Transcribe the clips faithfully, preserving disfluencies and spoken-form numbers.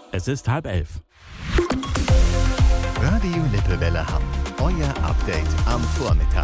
Es ist halb elf. Radio Lippewelle Hamm. Euer Update am Vormittag.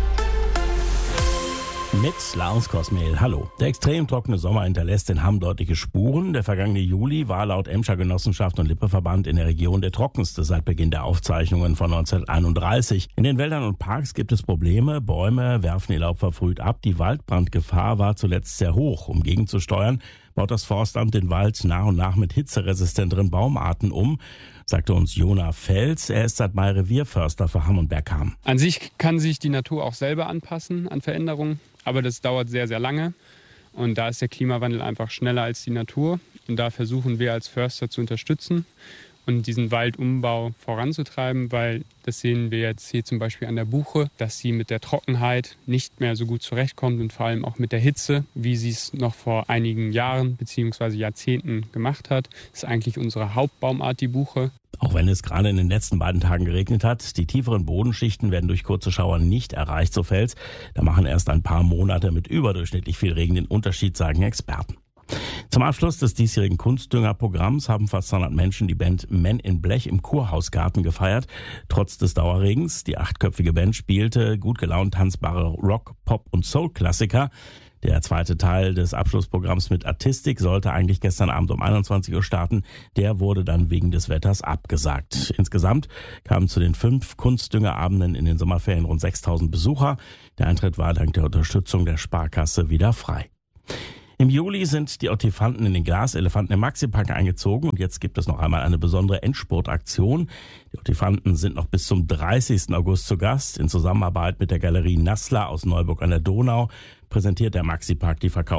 Mit Lars Kosmehl. Hallo. Der extrem trockene Sommer hinterlässt in Hamm deutliche Spuren. Der vergangene Juli war laut Emscher Genossenschaft und Lippeverband in der Region der trockenste seit Beginn der Aufzeichnungen von neunzehnhunderteinunddreißig. In den Wäldern und Parks gibt es Probleme. Bäume werfen ihr Laub verfrüht ab. Die Waldbrandgefahr war zuletzt sehr hoch. Um gegenzusteuern, baut das Forstamt den Wald nach und nach mit hitzeresistenteren Baumarten um, sagte uns Jona Fels. Er ist seit Mai Revierförster für Hamm und Bergham. An sich kann sich die Natur auch selber anpassen an Veränderungen, aber das dauert sehr, sehr lange. Und da ist der Klimawandel einfach schneller als die Natur. Und da versuchen wir als Förster zu unterstützen und diesen Waldumbau voranzutreiben, weil das sehen wir jetzt hier zum Beispiel an der Buche, dass sie mit der Trockenheit nicht mehr so gut zurechtkommt und vor allem auch mit der Hitze, wie sie es noch vor einigen Jahren bzw. Jahrzehnten gemacht hat. Das ist eigentlich unsere Hauptbaumart, die Buche. Auch wenn es gerade in den letzten beiden Tagen geregnet hat, die tieferen Bodenschichten werden durch kurze Schauer nicht erreicht, so Fels. Da machen erst ein paar Monate mit überdurchschnittlich viel Regen den Unterschied, sagen Experten. Zum Abschluss des diesjährigen Kunstdüngerprogramms haben fast zweihundert Menschen die Band Men in Blech im Kurhausgarten gefeiert. Trotz des Dauerregens. Die achtköpfige Band spielte gut gelaunt tanzbare Rock-, Pop- und Soul-Klassiker. Der zweite Teil des Abschlussprogramms mit Artistik sollte eigentlich gestern Abend um einundzwanzig Uhr starten. Der wurde dann wegen des Wetters abgesagt. Insgesamt kamen zu den fünf Kunstdüngerabenden in den Sommerferien rund sechstausend Besucher. Der Eintritt war dank der Unterstützung der Sparkasse wieder frei. Im Juli sind die Ottifanten in den Glaselefanten im Maxipark eingezogen und jetzt gibt es noch einmal eine besondere Endspurtaktion. Die Ottifanten sind noch bis zum dreißigsten August zu Gast. In Zusammenarbeit mit der Galerie Nassler aus Neuburg an der Donau präsentiert der Maxipark die Verkaufs